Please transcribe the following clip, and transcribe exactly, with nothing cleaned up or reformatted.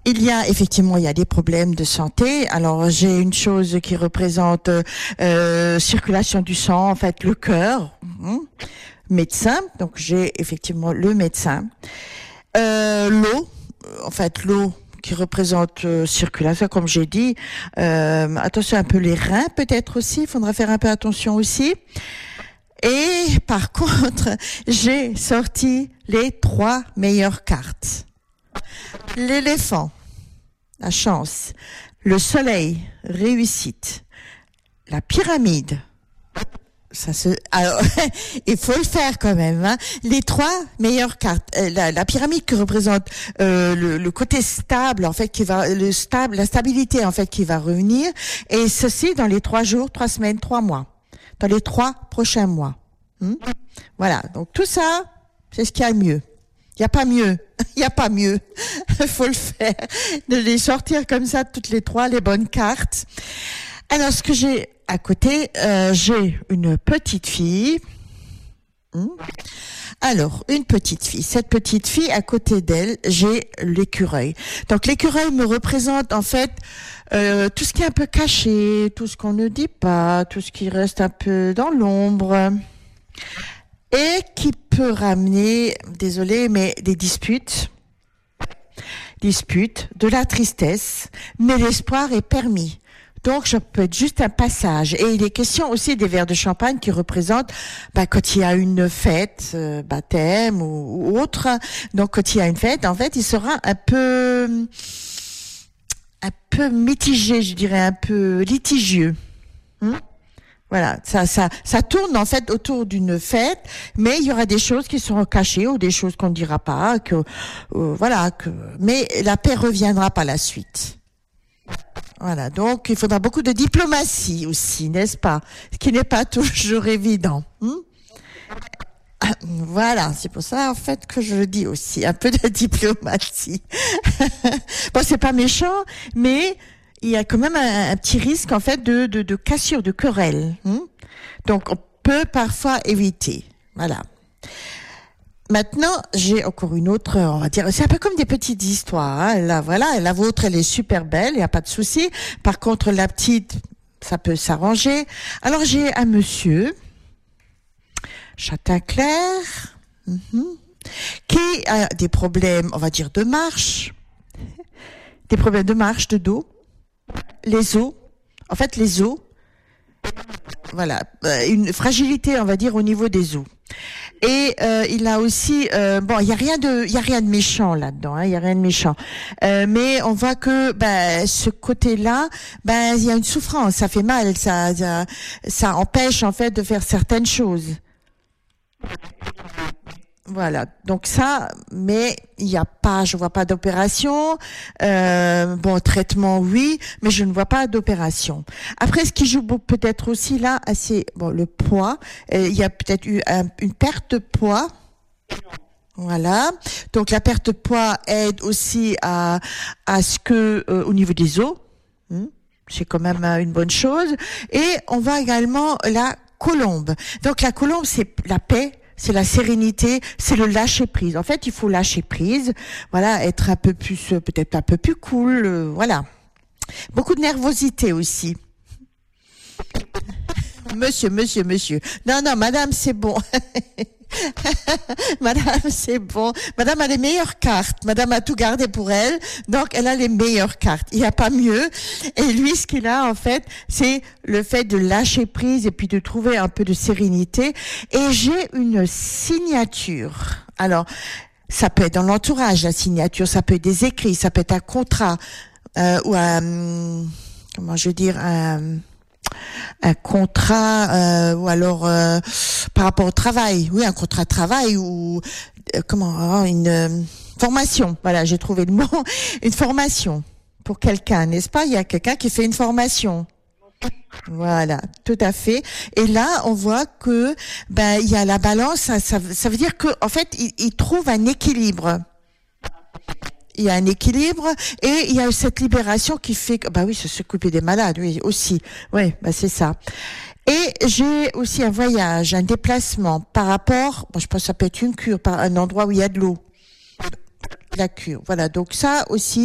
Il y a effectivement, il y a des problèmes de santé. Alors j'ai une chose qui représente euh, circulation du sang, en fait le cœur, hein, médecin. Donc j'ai effectivement le médecin. Euh, l'eau, en fait l'eau qui représente euh, circulation, comme j'ai dit. Euh, attention un peu les reins peut-être aussi. Il faudra faire un peu attention aussi. Et par contre, j'ai sorti les trois meilleures cartes. L'éléphant, la chance. Le soleil, réussite. La pyramide, ça se. Alors, il faut le faire quand même. Hein. Les trois meilleures cartes. Euh, la, la pyramide qui représente euh, le, le côté stable, en fait, qui va le stable, la stabilité, en fait, qui va revenir. Et ceci dans les trois jours, trois semaines, trois mois. Dans les trois prochains mois. Hmm? Voilà. Donc tout ça, c'est ce qu'il y a de mieux. Il n'y a pas mieux. Il n'y a pas mieux. Il faut le faire. De les sortir comme ça, toutes les trois, les bonnes cartes. Alors, ce que j'ai à côté, euh, j'ai une petite fille. Hmm. Alors, une petite fille. Cette petite fille, à côté d'elle, j'ai l'écureuil. Donc, l'écureuil me représente, en fait, euh, tout ce qui est un peu caché, tout ce qu'on ne dit pas, tout ce qui reste un peu dans l'ombre. Et qui peut ramener, désolé, mais des disputes, disputes, de la tristesse, mais l'espoir est permis. Donc, ça peut être juste un passage. Et il est question aussi des verres de champagne qui représentent, bah, quand il y a une fête, euh, baptême ou, ou autre. Donc, quand il y a une fête, en fait, il sera un peu, un peu mitigé, je dirais, un peu litigieux. Hum? Voilà, ça, ça, ça tourne en fait autour d'une fête, mais il y aura des choses qui seront cachées ou des choses qu'on ne dira pas, que, euh, voilà, que, mais la paix reviendra par la suite. Voilà, donc il faudra beaucoup de diplomatie aussi, n'est-ce pas? Ce qui n'est pas toujours évident. Hein? Voilà, c'est pour ça en fait que je le dis aussi, un peu de diplomatie. Bon, c'est pas méchant, mais il y a quand même un, un petit risque en fait de, de, de cassure, de querelle. Hein? Donc on peut parfois éviter. Voilà. Maintenant, j'ai encore une autre, on va dire, c'est un peu comme des petites histoires. Hein. Là, voilà, la vôtre, elle est super belle, il n'y a pas de souci. Par contre, la petite, ça peut s'arranger. Alors, j'ai un monsieur, châtain clair, mm-hmm, qui a des problèmes, on va dire, de marche, des problèmes de marche, de dos, les os, en fait, les os, voilà, une fragilité, on va dire, au niveau des os. Et euh, il a aussi euh, bon, il y a rien de il y a rien de méchant là-dedans, hein, il y a rien de méchant. Euh, mais on voit que ben ce côté-là, ben il y a une souffrance, ça fait mal, ça ça, ça empêche en fait de faire certaines choses. Voilà, donc ça, mais il n'y a pas, je vois pas d'opération. Euh, bon, traitement, oui, mais je ne vois pas d'opération. Après, ce qui joue peut-être aussi là, c'est bon le poids. Euh, il y a peut-être eu un, une perte de poids. Voilà. Donc la perte de poids aide aussi à à ce que euh, au niveau des os, hein, c'est quand même une bonne chose. Et on voit également la colombe. Donc la colombe, c'est la paix. C'est la sérénité, c'est le lâcher prise. En fait, il faut lâcher prise, voilà, être un peu plus, peut-être un peu plus cool, euh, voilà. Beaucoup de nervosité aussi. Monsieur, monsieur, monsieur. Non, non, madame, c'est bon. Madame, c'est bon. Madame a les meilleures cartes. Madame a tout gardé pour elle. Donc, elle a les meilleures cartes. Il n'y a pas mieux. Et lui, ce qu'il a, en fait, c'est le fait de lâcher prise et puis de trouver un peu de sérénité. Et j'ai une signature. Alors, ça peut être dans l'entourage, la signature. Ça peut être des écrits. Ça peut être un contrat, euh, ou un, comment je veux dire, un, un contrat euh, ou alors euh, par rapport au travail, oui, un contrat de travail ou euh, comment une euh, formation. Voilà, j'ai trouvé le mot, une formation pour quelqu'un, n'est-ce pas? Il y a quelqu'un qui fait une formation. Voilà, tout à fait. Et là, on voit que ben il y a la balance. Ça, ça, ça veut dire que en fait, il, il trouve un équilibre. Il y a un équilibre et il y a cette libération qui fait que, bah oui, c'est s'occuper des malades, oui, aussi. Oui, bah c'est ça. Et j'ai aussi un voyage, un déplacement par rapport, bon, je pense que ça peut être une cure, par un endroit où il y a de l'eau. La cure. Voilà. Donc ça aussi,